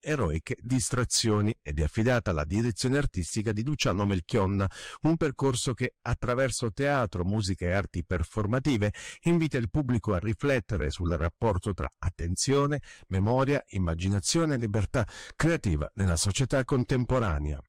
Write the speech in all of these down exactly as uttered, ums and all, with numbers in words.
Eroiche Distrazioni ed è affidata alla direzione artistica di Luciano Melchionna, un percorso che attraverso teatro, musica e arti performative invita il pubblico a riflettere sul rapporto tra attenzione, memoria, immaginazione e libertà creativa nella società contemporanea.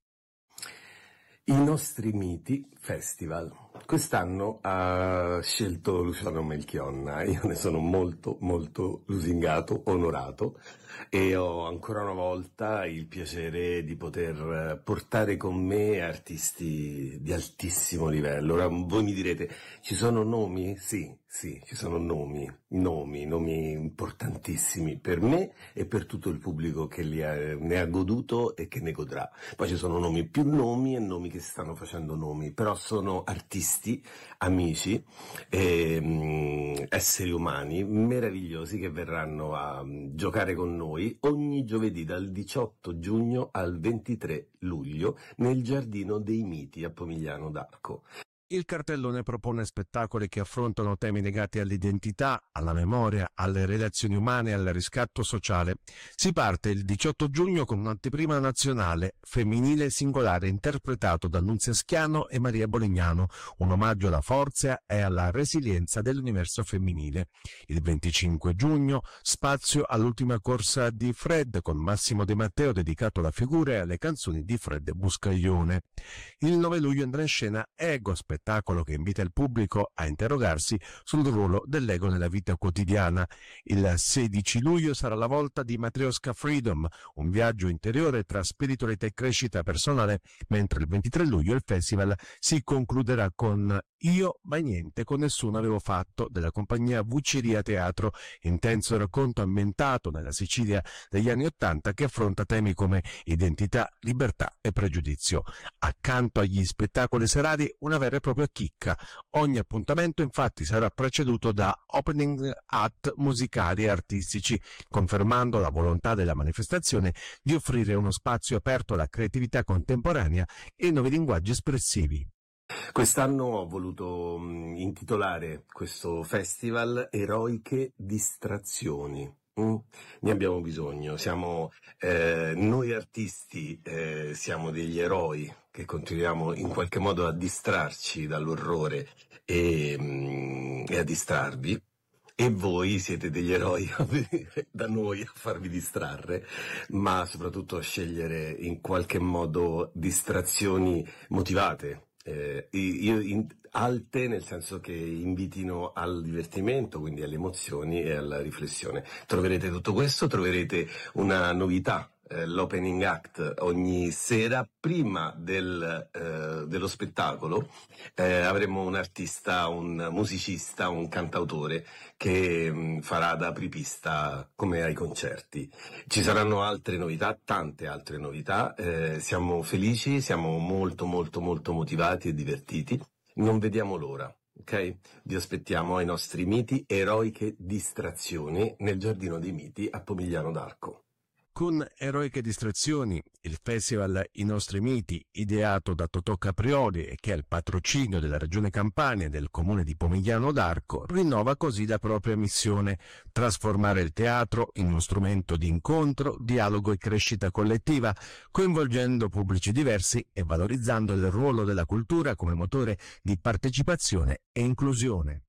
I nostri miti festival. Quest'anno ha scelto Luciano Melchionna, io ne sono molto molto lusingato, onorato e ho ancora una volta il piacere di poter portare con me artisti di altissimo livello. Ora voi mi direte, ci sono nomi? Sì, sì, ci sono nomi, nomi, nomi importantissimi per me e per tutto il pubblico che li ha, ne ha goduto e che ne godrà. Poi ci sono nomi più nomi e nomi che stanno facendo nomi, però sono artisti, amici, e, mh, esseri umani meravigliosi che verranno a mh, giocare con noi ogni giovedì dal diciotto giugno al ventitré luglio nel Giardino dei Miti a Pomigliano d'Arco. Il cartellone propone spettacoli che affrontano temi legati all'identità, alla memoria, alle relazioni umane e al riscatto sociale. Si parte il diciotto giugno con un'anteprima nazionale femminile singolare interpretato da Nunzia Schiano e Maria Bolignano, un omaggio alla forza e alla resilienza dell'universo femminile. Il venticinque giugno spazio all'ultima corsa di Fred con Massimo De Matteo dedicato alla figura e alle canzoni di Fred Buscaglione. Il nove luglio andrà in scena Ego, spettacolo che invita il pubblico a interrogarsi sul ruolo dell'ego nella vita quotidiana. Il sedici luglio sarà la volta di Matrioska Freedom, un viaggio interiore tra spiritualità e crescita personale, mentre il ventitré luglio il festival si concluderà con Io mai niente con nessuno avevo fatto della compagnia Vucceria Teatro, intenso racconto ambientato nella Sicilia degli anni Ottanta che affronta temi come identità, libertà e pregiudizio. Accanto agli spettacoli serali una vera e propria chicca. Ogni appuntamento infatti sarà preceduto da opening act musicali e artistici, confermando la volontà della manifestazione di offrire uno spazio aperto alla creatività contemporanea e nuovi linguaggi espressivi. Quest'anno ho voluto mh, intitolare questo festival Eroiche Distrazioni. Mm? Ne abbiamo bisogno, siamo eh, noi artisti, eh, siamo degli eroi che continuiamo in qualche modo a distrarci dall'orrore e, mh, e a distrarvi. E voi siete degli eroi a venire da noi a farvi distrarre, ma soprattutto a scegliere in qualche modo distrazioni motivate. Eh, io in, alte nel senso che invitino al divertimento, quindi alle emozioni e alla riflessione. Troverete tutto questo, troverete una novità, eh, l'opening act ogni sera prima del, eh, dello spettacolo. Eh, avremo un artista, un musicista, un cantautore che mh, farà da apripista come ai concerti. Ci saranno altre novità, tante altre novità, eh, siamo felici, siamo molto molto molto motivati e divertiti, non vediamo l'ora, ok? Vi aspettiamo ai nostri miti Eroiche Distrazioni nel Giardino dei Miti a Pomigliano d'Arco. Con Eroiche Distrazioni, il festival I Nostri Miti, ideato da Totò Caprioli e che è il patrocinio della Regione Campania e del Comune di Pomigliano d'Arco, rinnova così la propria missione: trasformare il teatro in uno strumento di incontro, dialogo e crescita collettiva, coinvolgendo pubblici diversi e valorizzando il ruolo della cultura come motore di partecipazione e inclusione.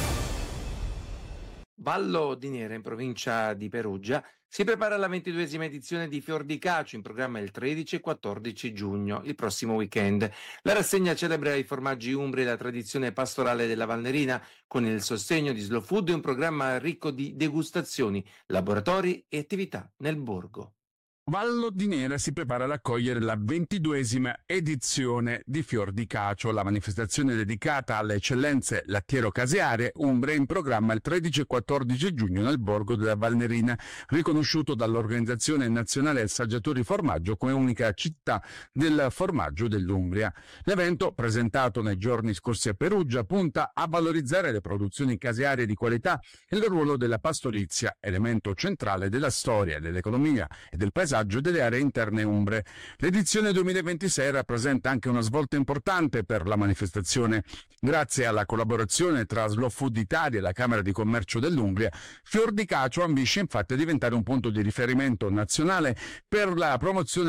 Vallo di Nera, in provincia di Perugia, si prepara la ventiduesima edizione di Fior di Cacio, in programma il tredici e quattordici giugno, il prossimo weekend. La rassegna celebra i formaggi umbri e la tradizione pastorale della Valnerina, con il sostegno di Slow Food e un programma ricco di degustazioni, laboratori e attività nel borgo. Vallo di Nera si prepara ad accogliere la ventiduesima edizione di Fior di Cacio, la manifestazione dedicata alle eccellenze lattiero-casearie umbre, in programma il tredici e quattordici giugno nel borgo della Valnerina, riconosciuto dall'Organizzazione Nazionale Assaggiatori Formaggio come unica città del formaggio dell'Umbria. L'evento, presentato nei giorni scorsi a Perugia, punta a valorizzare le produzioni casearie di qualità e il ruolo della pastorizia, elemento centrale della storia, dell'economia e del paesaggio paesaggio delle aree interne umbre. L'edizione duemilaventisei rappresenta anche una svolta importante per la manifestazione. Grazie alla collaborazione tra Slow Food Italia e la Camera di Commercio dell'Umbria, Fior di Cacio ambisce infatti a diventare un punto di riferimento nazionale per la promozione